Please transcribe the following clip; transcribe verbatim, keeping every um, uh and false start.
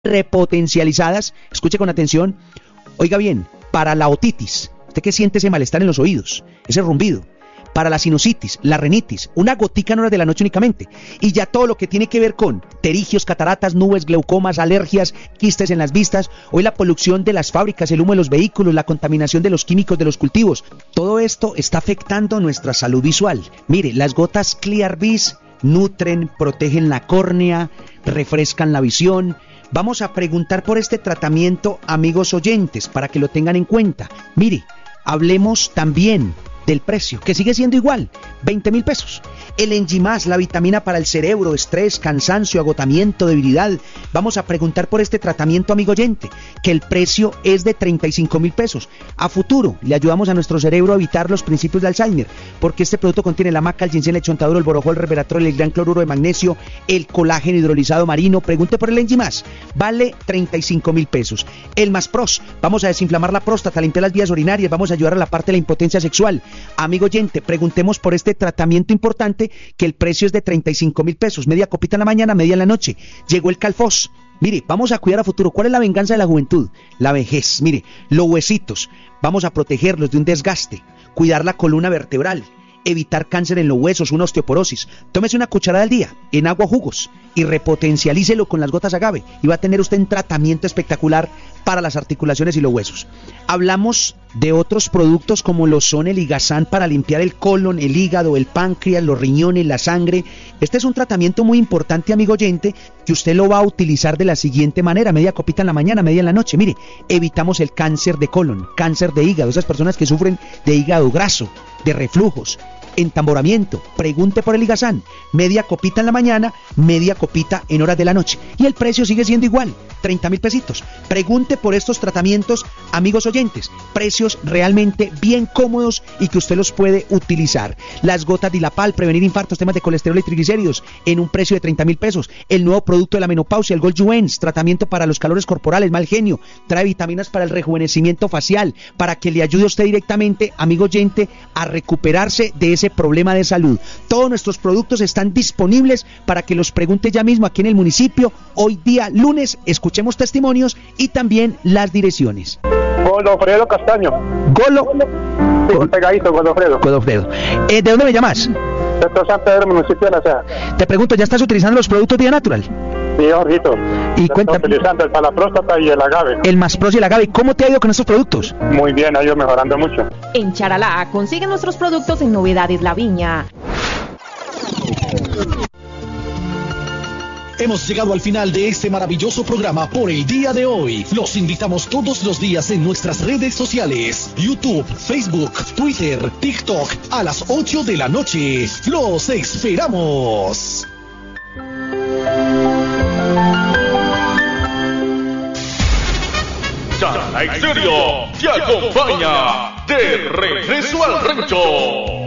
repotencializadas, escuche con atención, oiga bien, para la otitis, usted que siente ese malestar en los oídos, ese rumbido, para la sinusitis, la rinitis, una gotica en horas de la noche únicamente, y ya todo lo que tiene que ver con pterigios, cataratas, nubes, glaucomas, alergias, quistes en las vistas, hoy la polución de las fábricas, el humo de los vehículos, la contaminación de los químicos de los cultivos, todo esto está afectando nuestra salud visual. Mire, las gotas Clearvis nutren, protegen la córnea, refrescan la visión. Vamos a preguntar por este tratamiento, amigos oyentes, para que lo tengan en cuenta. Mire, hablemos también del precio, que sigue siendo igual, veinte mil pesos. El Engimás, la vitamina para el cerebro, estrés, cansancio, agotamiento, debilidad. Vamos a preguntar por este tratamiento, amigo oyente, que el precio es de treinta y cinco mil pesos. A futuro, le ayudamos a nuestro cerebro a evitar los principios de Alzheimer, porque este producto contiene la maca, el ginseng, el chontaduro, el borojol, el resveratrol, el gran cloruro de magnesio, el colágeno hidrolizado marino. Pregunte por el Engimás, vale treinta y cinco mil pesos. El Más Pros, vamos a desinflamar la próstata, limpiar las vías urinarias, vamos a ayudar a la parte de la impotencia sexual. Amigo oyente, preguntemos por este tratamiento importante, que el precio es de treinta y cinco mil pesos, media copita en la mañana, media en la noche. Llegó el Calfos. Mire, vamos a cuidar a futuro. ¿Cuál es la venganza de la juventud? La vejez. Mire, los huesitos, vamos a protegerlos de un desgaste, cuidar la columna vertebral, evitar cáncer en los huesos, una osteoporosis. Tómese una cucharada al día en agua o jugos y repotencialícelo con las gotas agave y va a tener usted un tratamiento espectacular para las articulaciones y los huesos. Hablamos de otros productos como lo son el Ligazán para limpiar el colon, el hígado, el páncreas, los riñones, la sangre. Este es un tratamiento muy importante, amigo oyente, que usted lo va a utilizar de la siguiente manera: media copita en la mañana, media en la noche. Mire, evitamos el cáncer de colon, cáncer de hígado, esas personas que sufren de hígado graso, de reflujos, entamboramiento. Pregunte por el Ligazán, media copita en la mañana, media copita en horas de la noche, y el precio sigue siendo igual, treinta mil pesitos. Pregunte por estos tratamientos, amigos oyentes, precios realmente bien cómodos y que usted los puede utilizar. Las gotas Dilapal, prevenir infartos, temas de colesterol y triglicéridos, en un precio de treinta mil pesos. El nuevo producto de la menopausia, el Gold Juens, tratamiento para los calores corporales, mal genio, trae vitaminas para el rejuvenecimiento facial, para que le ayude a usted directamente, amigo oyente, a recuperarse de ese problema de salud. Todos nuestros productos están disponibles para que los pregunte ya mismo aquí en el municipio. Hoy día lunes, escuchemos testimonios y también las direcciones. Godofredo Castaño. Golo. Sí, pegadito, Godofredo. Godofredo. Eh, ¿De dónde me llamas? Esto es San Pedro, municipio de La Ceja. Te pregunto, ¿ya estás utilizando los productos Día Natural? Sí, Jorgito. Y cuéntame. Estoy utilizando el para la próstata y el agave. El Más Pros y el agave. ¿Cómo te ha ido con estos productos? Muy bien, ha ido mejorando mucho. En Charalá consigue nuestros productos en Novedades La Viña. Hemos llegado al final de este maravilloso programa por el día de hoy. Los invitamos todos los días en nuestras redes sociales: YouTube, Facebook, Twitter, TikTok, a las ocho de la noche. ¡Los esperamos! Charalá Estéreo te acompaña de regreso al rancho.